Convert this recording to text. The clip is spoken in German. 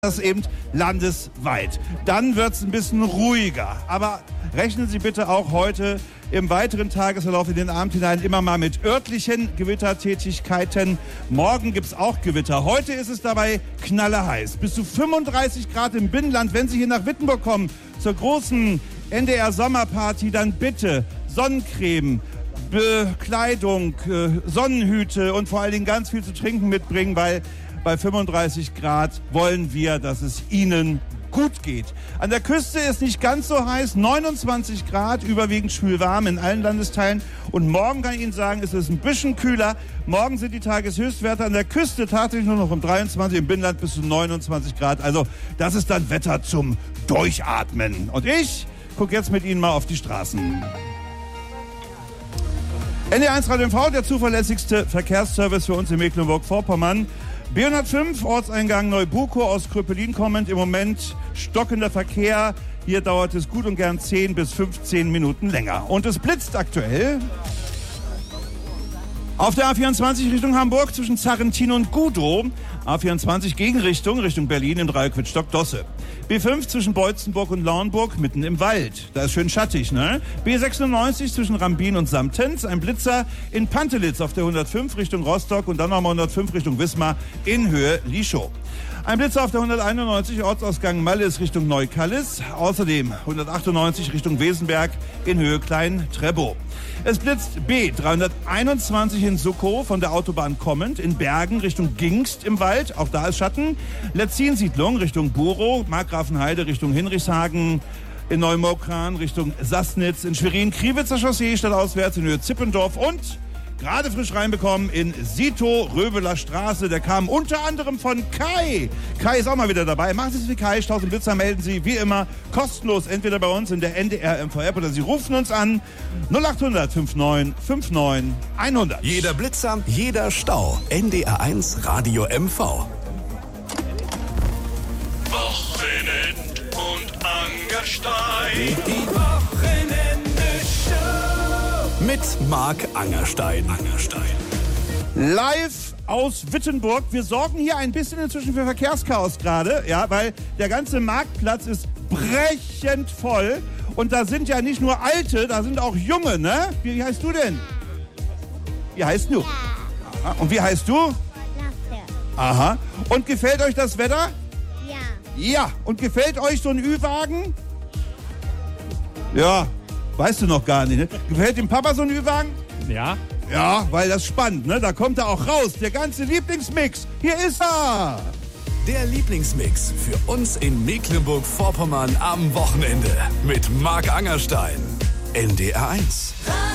Das eben landesweit. Dann wird es ein bisschen ruhiger. Aber rechnen Sie bitte auch heute im weiteren Tagesverlauf in den Abend hinein immer mal mit örtlichen Gewittertätigkeiten. Morgen gibt es auch Gewitter. Heute ist es dabei knallerheiß. Bis zu 35 Grad im Binnenland. Wenn Sie hier nach Wittenburg kommen zur großen NDR-Sommerparty, dann bitte Sonnencreme, Bekleidung, Sonnenhüte und vor allen Dingen ganz viel zu trinken mitbringen, weil bei 35 Grad wollen wir, dass es Ihnen gut geht. An der Küste ist nicht ganz so heiß, 29 Grad, überwiegend schwülwarm in allen Landesteilen. Und morgen kann ich Ihnen sagen, ist es ein bisschen kühler. Morgen sind die Tageshöchstwerte an der Küste tatsächlich nur noch um 23, im Binnenland bis zu 29 Grad. Also das ist dann Wetter zum Durchatmen. Und ich gucke jetzt mit Ihnen mal auf die Straßen. NDR1 Radio MV, der zuverlässigste Verkehrsservice für uns in Mecklenburg-Vorpommern. B105, Ortseingang Neubukow aus Kröpelin kommend. Im Moment stockender Verkehr. Hier dauert es gut und gern 10 bis 15 Minuten länger. Und es blitzt aktuell auf der A24 Richtung Hamburg zwischen Zarrentin und Gudow. A24 Gegenrichtung, Richtung Berlin im Dreieck Wittstock-Dosse. B5 zwischen Beutzenburg und Lauenburg mitten im Wald. Da ist schön schattig, ne? B96 zwischen Rambin und Samtens. Ein Blitzer in Pantelitz auf der 105 Richtung Rostock und dann nochmal 105 Richtung Wismar in Höhe Lischow. Ein Blitzer auf der 191 Ortsausgang Mallis Richtung Neukallis. Außerdem 198 Richtung Wesenberg in Höhe Klein-Trebow. Es blitzt B321 in Suckow von der Autobahn kommend, in Bergen Richtung Gingst im Wald, auch da ist Schatten. Letzin-Siedlung Richtung Burow, Markgrafenheide Richtung Hinrichshagen, in Neumokran Richtung Sassnitz, in Schwerin Kriwitzer Chaussee stadtauswärts in Höhe Zippendorf und gerade frisch reinbekommen in Sito-Röbeler Straße. Der kam unter anderem von Kai. Kai ist auch mal wieder dabei. Machen Sie es wie Kai, 1000 Blitzer melden Sie wie immer kostenlos entweder bei uns in der NDR MV-App oder Sie rufen uns an 0800 59 59 100. Jeder Blitzer, jeder Stau. NDR1 Radio MV. Wochenend und Angerstein. Die Wochenende-Show. Mit Marc Angerstein. Live aus Wittenburg. Wir sorgen hier ein bisschen inzwischen für Verkehrschaos gerade, ja, weil der ganze Marktplatz ist brechend voll. Und da sind ja nicht nur Alte, da sind auch Junge, ne? Wie heißt du denn? Wie heißt du? Aha. Und wie heißt du? Lasse. Aha. Und gefällt euch das Wetter? Ja. Ja. Und gefällt euch so ein Ü-Wagen? Ja. Weißt du noch gar nicht, ne? Gefällt dem Papa so ein Ü-Wagen? Ja. Ja, weil das spannend, ne? Da kommt er auch raus. Der ganze Lieblingsmix. Hier ist er. Der Lieblingsmix für uns in Mecklenburg-Vorpommern am Wochenende mit Marc Angerstein. NDR1.